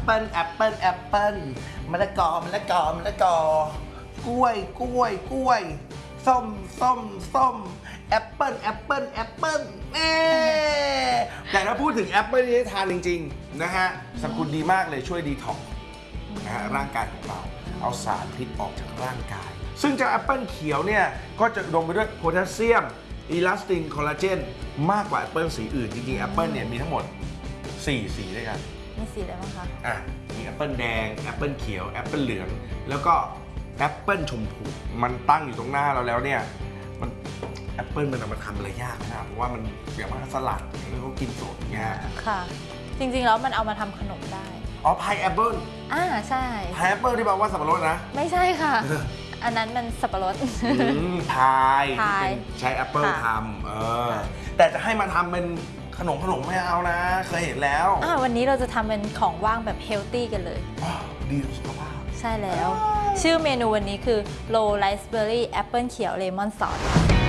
เปิ้ลมะละกอกล้วยส้มแอปเปิ้ลแต่ถ้าพูดถึงแอปเปิ้ลที่ได้ทานจริงๆนะฮะสรรพคุณดีมากเลยช่วยดีท็อกซ์นะฮะร่างกายของเราเอาสารพิษออกจากร่างกายซึ่งจากแอปเปิ้ลเขียวเนี่ยก็จะอุดมไปด้วยโพแทสเซียมอิลาสตินคอลลาเจนมากกว่าแอปเปิ้ลสีอื่นจริงๆแอปเปิ้ลเนี่ยมีทั้งหมด4 สีด้วยกันมีสีอะไรบ้างคะมีแอปเปิ้ลแดงแอปเปิ้ลเขียวแอปเปิ้ลเหลืองแล้วก็แอปเปิ้ลชมพูมันตั้งอยู่ตรงหน้าเราแล้วเนี่ยมันแอปเปิ้ลมันเอามาทำอะไรยากนะเพราะว่ามันอย่างมากสลัดแล้วก็กินสดเงี้ยค่ะจริงๆแล้วมันเอามาทำขนมได้พายแอปเปิ้ลใช่พายแอปเปิ้ลที่แปลว่าสับปะรดนะไม่ใช่ค่ะอันนั้นมันสับปะรดพายใช้แอปเปิ้ลทำแต่จะให้มาทำเป็นขนมไม่เอานะเคยเห็นแล้ววันนี้เราจะทำเป็นของว่างแบบเฮลตี้กันเลยดีต่อสุขภาพใช่แล้วชื่อเมนูวันนี้คือ Low Raspberry Apple เขียวเลมอนซอส